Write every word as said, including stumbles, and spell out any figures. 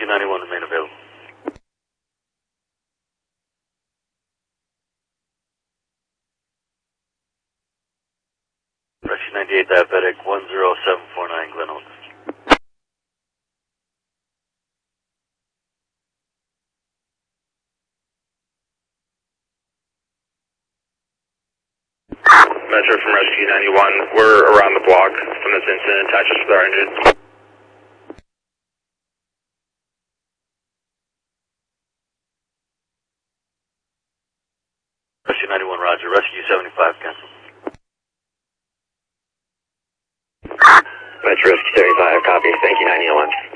ninety-one remain available. Rescue ninety-eight diabetic one zero seven four nine Glen Oaks. Metro from Rescue ninety-one, we're around the block from this incident, attach us with our engine. Rescue ninety-one, roger. Rescue seventy-five, cancel. Metro Rescue seventy-five, copy. Thank you, ninety-one.